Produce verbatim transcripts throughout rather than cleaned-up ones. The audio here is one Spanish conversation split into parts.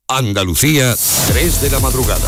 Andalucía, tres de la madrugada.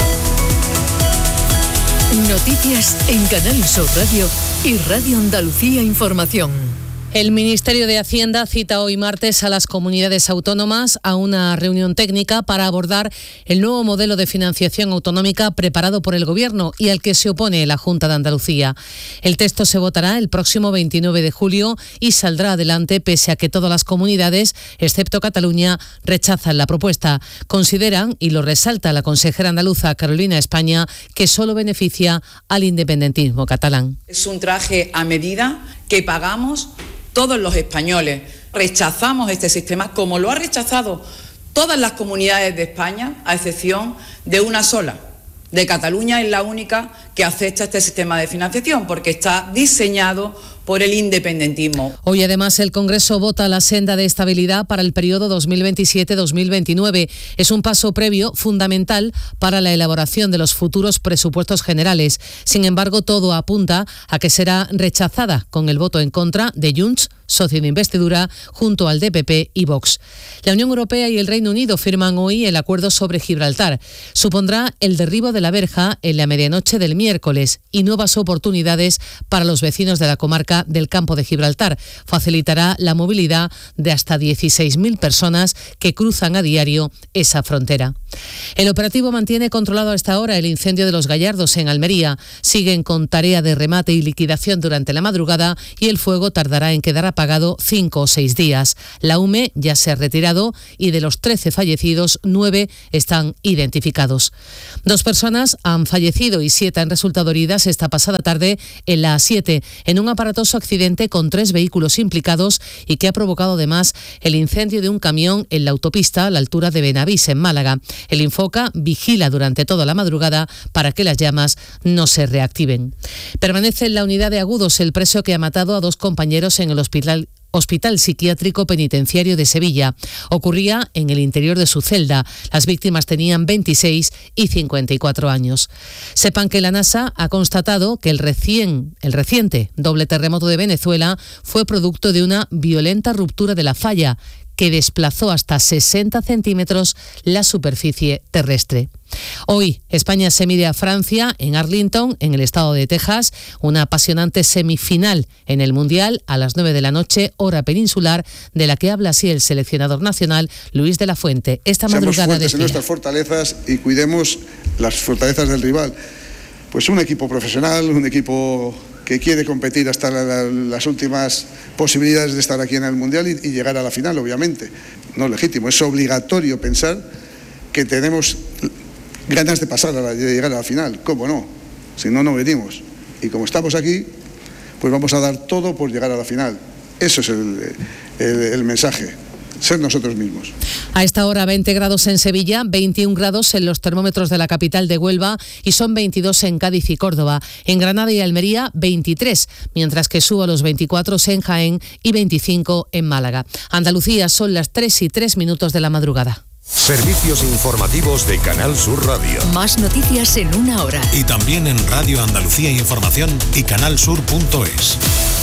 Noticias en Canal Sur Radio y Radio Andalucía Información. El Ministerio de Hacienda cita hoy martes a las comunidades autónomas a una reunión técnica para abordar el nuevo modelo de financiación autonómica preparado por el Gobierno y al que se opone la Junta de Andalucía. El texto se votará el próximo veintinueve de julio y saldrá adelante pese a que todas las comunidades, excepto Cataluña, rechazan la propuesta. Consideran, y lo resalta la consejera andaluza Carolina España, que solo beneficia al independentismo catalán. Es un traje a medida que pagamos todos los españoles. Rechazamos este sistema como lo ha rechazado todas las comunidades de España, a excepción de una sola. De Cataluña es la única que acepta este sistema de financiación porque está diseñado por el independentismo. Hoy además el Congreso vota la senda de estabilidad para el periodo dos mil veintisiete dos mil veintinueve. Es un paso previo fundamental para la elaboración de los futuros presupuestos generales. Sin embargo, todo apunta a que será rechazada con el voto en contra de Junts, socio de investidura, junto al D P P y Vox. La Unión Europea y el Reino Unido firman hoy el acuerdo sobre Gibraltar. Supondrá el derribo de la verja en la medianoche del miércoles y nuevas oportunidades para los vecinos de la comarca del Campo de Gibraltar. Facilitará la movilidad de hasta dieciséis mil personas que cruzan a diario esa frontera. El operativo mantiene controlado hasta ahora el incendio de Los Gallardos en Almería. Siguen con tarea de remate y liquidación durante la madrugada y el fuego tardará en quedar apagado cinco o seis días. La U M E ya se ha retirado y de los trece fallecidos, nueve están identificados. Dos personas han fallecido y siete han resultado heridas esta pasada tarde en la A siete, en un aparatoso accidente con tres vehículos implicados y que ha provocado además el incendio de un camión en la autopista a la altura de Benavís, en Málaga. El Infoca vigila durante toda la madrugada para que las llamas no se reactiven. Permanece en la unidad de agudos el preso que ha matado a dos compañeros en el hospital Hospital Psiquiátrico Penitenciario de Sevilla. Ocurría en el interior de su celda. Las víctimas tenían veintiséis y cincuenta y cuatro años. Sepan que la NASA ha constatado que el, recién, el reciente doble terremoto de Venezuela fue producto de una violenta ruptura de la falla que desplazó hasta sesenta centímetros la superficie terrestre. Hoy España se mide a Francia en Arlington, en el estado de Texas, una apasionante semifinal en el Mundial a las nueve de la noche, hora peninsular, de la que habla así el seleccionador nacional Luis de la Fuente. Esta madrugada Seamos fuertes de en nuestras fortalezas y cuidemos las fortalezas del rival. Pues un equipo profesional, un equipo que quiere competir hasta la, la, las últimas posibilidades de estar aquí en el Mundial y, y llegar a la final, obviamente. No es legítimo, es obligatorio pensar que tenemos ganas de pasar a la, de llegar a la final. ¿Cómo no? Si no, no venimos. Y como estamos aquí, pues vamos a dar todo por llegar a la final. Eso es el, el, el mensaje. Ser nosotros mismos. A esta hora veinte grados en Sevilla, veintiún grados en los termómetros de la capital de Huelva y son veintidós en Cádiz y Córdoba. En Granada y Almería, veintitrés, mientras que subo a los veinticuatro en Jaén y veinticinco en Málaga. Andalucía, son las tres y tres minutos de la madrugada. Servicios informativos de Canal Sur Radio. Más noticias en una hora. Y también en Radio Andalucía Información y canalsur punto es.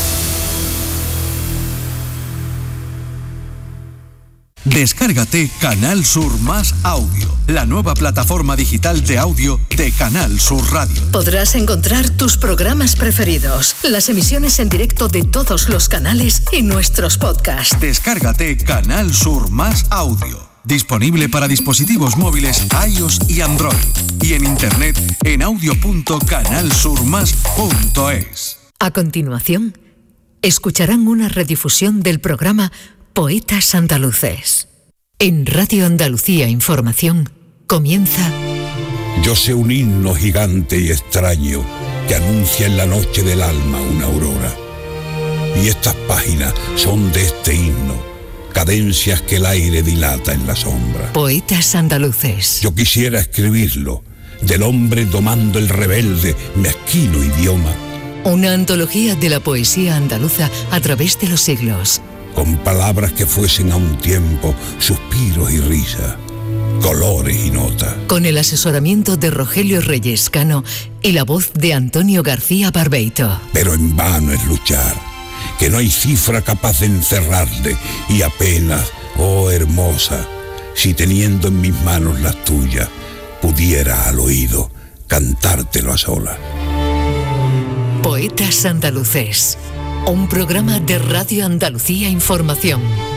Descárgate Canal Sur Más Audio, la nueva plataforma digital de audio de Canal Sur Radio. Podrás encontrar tus programas preferidos, las emisiones en directo de todos los canales y nuestros podcasts. Descárgate Canal Sur Más Audio. Disponible para dispositivos móviles iOS y Android. Y en internet en audio punto canal sur más punto es. A continuación, escucharán una redifusión del programa Poetas Andaluces. En Radio Andalucía Información comienza... Yo sé un himno gigante y extraño que anuncia en la noche del alma una aurora. Y estas páginas son de este himno, cadencias que el aire dilata en la sombra. Poetas Andaluces. Yo quisiera escribirlo, del hombre domando el rebelde, mezquino idioma. Una antología de la poesía andaluza a través de los siglos. Con palabras que fuesen a un tiempo suspiros y risa, colores y notas. Con el asesoramiento de Rogelio Reyes Cano y la voz de Antonio García Barbeito. Pero en vano es luchar, que no hay cifra capaz de encerrarle y apenas, oh hermosa, si teniendo en mis manos las tuyas, pudiera al oído cantártelo a solas. Poetas Andaluces, un programa de Radio Andalucía Información.